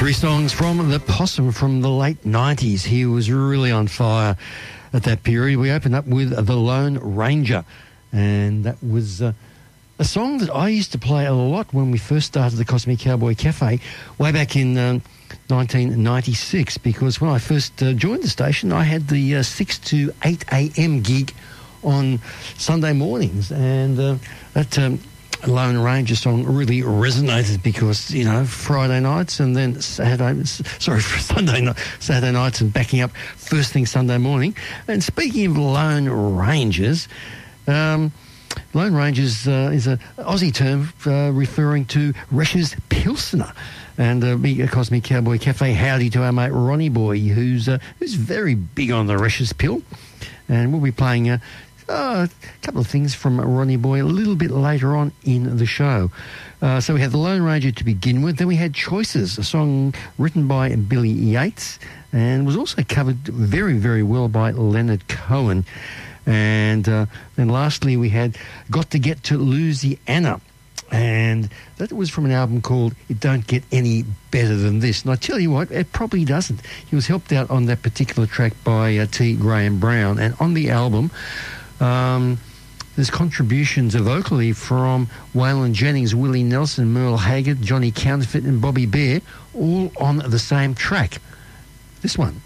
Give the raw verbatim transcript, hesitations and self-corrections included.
Three songs from The Possum from the late nineties. He was really on fire at that period. We opened up with The Lone Ranger, and that was uh, a song that I used to play a lot when we first started the Cosmic Cowboy Cafe way back in um, nineteen ninety-six, because when I first uh, joined the station, I had the uh, six to eight a.m. gig on Sunday mornings, and uh, that... Um, Lone Ranger song really resonated because, you know, Friday nights and then Saturday, sorry, Sunday night, Saturday nights and backing up first thing Sunday morning. And speaking of Lone Rangers, um, Lone Rangers uh, is an Aussie term uh, referring to Resch's Pilsner. And uh, big uh, Cosmic Cowboy Cafe, howdy to our mate Ronnie Boy, who's uh, who's very big on the Resch's Pill. And we'll be playing... Uh, Oh, a couple of things from Ronnie Boy a little bit later on in the show. Uh, so we had The Lone Ranger to begin with. Then we had Choices, a song written by Billy Yates and was also covered very, very well by Leonard Cohen. And uh, then lastly we had Got to Get to Louisiana. And that was from an album called It Don't Get Any Better Than This. And I tell you what, it probably doesn't. He was helped out on that particular track by uh, T. Graham Brown. And on the album... Um, there's contributions vocally from Waylon Jennings, Willie Nelson, Merle Haggard, Johnny Counterfeit and Bobby Bear, all on the same track. This one.